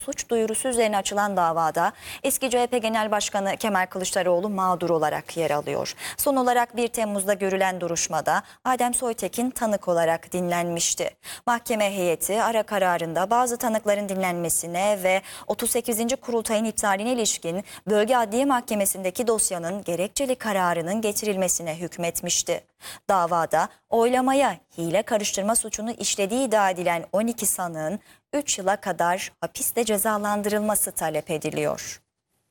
Suç duyurusu üzerine açılan davada eski CHP Genel Başkanı Kemal Kılıçdaroğlu mağdur olarak yer alıyor. Son olarak 1 Temmuz'da görülen duruşmada Adem Soytekin tanık olarak dinlenmişti. Mahkeme heyeti ara kararında bazı tanıkların dinlenmesine ve 38. kurultayın iptaline ilişkin Bölge Adliye Mahkemesi'ndeki dosyanın gerekçeli kararının getirilmesine hükmetmişti. Davada oylamaya hile karıştırma suçunu işlediği iddia edilen 12 sanığın 3 yıla kadar hapiste cezalandırılması talep ediliyor.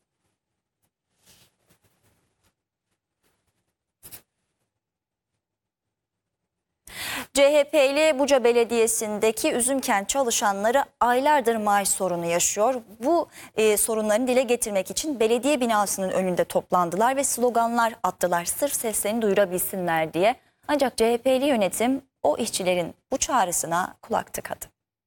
CHP'li Buca Belediyesi'ndeki Üzümkent çalışanları aylardır maaş sorunu yaşıyor. Bu sorunlarını dile getirmek için belediye binasının önünde toplandılar ve sloganlar attılar sırf seslerini duyurabilsinler diye. Ancak CHP'li yönetim o işçilerin bu çağrısına kulak tıkadı.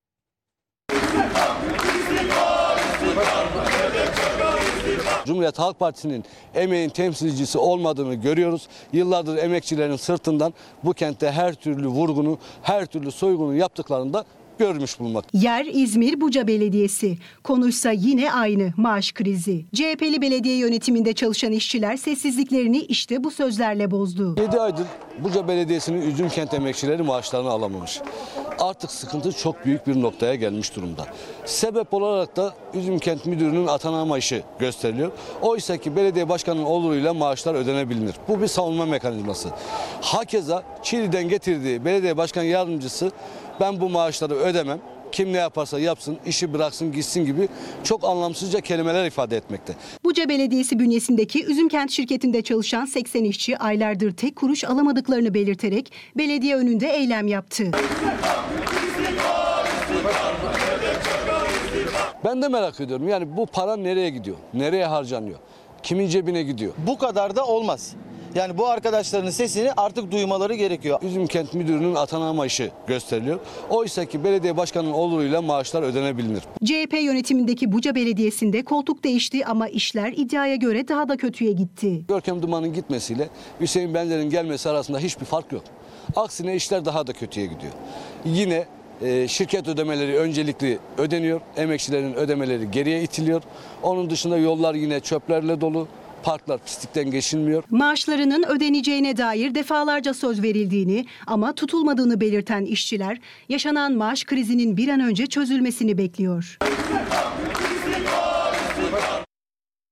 Cumhuriyet Halk Partisi'nin emeğin temsilcisi olmadığını görüyoruz. Yıllardır emekçilerin sırtından bu kentte her türlü vurgunu, her türlü soygunu yaptıklarını da görmüş bulmak. Yer İzmir Buca Belediyesi. Konuysa yine aynı maaş krizi. CHP'li belediye yönetiminde çalışan işçiler sessizliklerini işte bu sözlerle bozdu. 7 aydır Buca Belediyesi'nin Üzümkent emekçileri maaşlarını alamamış. Artık sıkıntı çok büyük bir noktaya gelmiş durumda. Sebep olarak da Üzümkent Müdürü'nün atanamayışı gösteriliyor. Oysa ki belediye başkanının oluruyla maaşlar ödenebilir. Bu bir savunma mekanizması. Hakeza Çiğli'den getirdiği belediye başkan yardımcısı ben bu maaşları ödemem, kim ne yaparsa yapsın, işi bıraksın gitsin gibi çok anlamsızca kelimeler ifade etmekte. Buca Belediyesi bünyesindeki Üzümkent şirketinde çalışan 80 işçi aylardır tek kuruş alamadıklarını belirterek belediye önünde eylem yaptı. Ben de merak ediyorum yani bu para nereye gidiyor, nereye harcanıyor, kimin cebine gidiyor? Bu kadar da olmaz. Yani bu arkadaşların sesini artık duymaları gerekiyor. Üzümkent Müdürü'nün atanamayışı gösteriliyor. Oysa ki belediye başkanının oluruyla maaşlar ödenebilir. CHP yönetimindeki Buca Belediyesi'nde koltuk değişti ama işler iddiaya göre daha da kötüye gitti. Görkem Duman'ın gitmesiyle Hüseyin Benzer'in gelmesi arasında hiçbir fark yok. Aksine işler daha da kötüye gidiyor. Yine şirket ödemeleri öncelikli ödeniyor. Emekçilerin ödemeleri geriye itiliyor. Onun dışında yollar yine çöplerle dolu. Parklar pislikten geçilmiyor. Maaşlarının ödeneceğine dair defalarca söz verildiğini ama tutulmadığını belirten işçiler yaşanan maaş krizinin bir an önce çözülmesini bekliyor.